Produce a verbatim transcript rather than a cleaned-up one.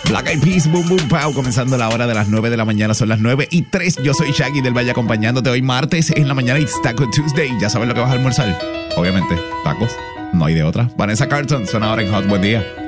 Black Eyed Peas, Boom Boom Pow, comenzando la hora de las nueve de la mañana, son las nueve y tres. Yo soy Shaggy del Valle acompañándote hoy martes en la mañana. It's Taco Tuesday. Ya sabes lo que vas a almorzar. Obviamente, tacos. No hay de otra. Vanessa Carlton, suena ahora en Hot. Buen día.